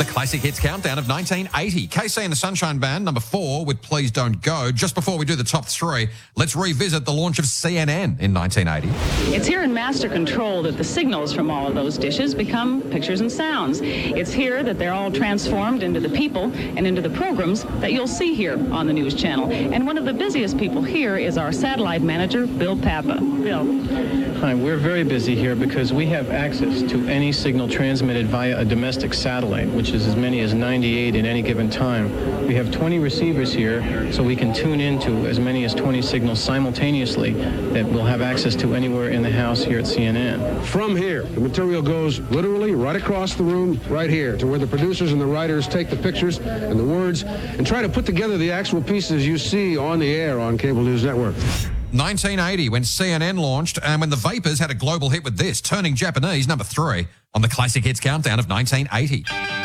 The Classic Hits Countdown of 1980. KC and the Sunshine Band, number 4 with Please Don't Go. Just before we do the top 3, let's revisit the launch of CNN in 1980. It's here in master control that the signals from all of those dishes become pictures and sounds. It's here that they're all transformed into the people and into the programs that you'll see here on the news channel. And one of the busiest people here is our satellite manager, Bill Papa. Bill. Hi, we're very busy here because we have access to any signal transmitted via a domestic satellite, which is as many as 98 at any given time. We have 20 receivers here, so we can tune into as many as 20 signals simultaneously that we'll have access to anywhere in the house here at CNN. From here, the material goes literally right across the room, right here, to where the producers and the writers take the pictures and the words and try to put together the actual pieces you see on the air on Cable News Network. 1980, when CNN launched, and when the Vapors had a global hit with this, Turning Japanese, number 3, on the Classic Hits Countdown of 1980.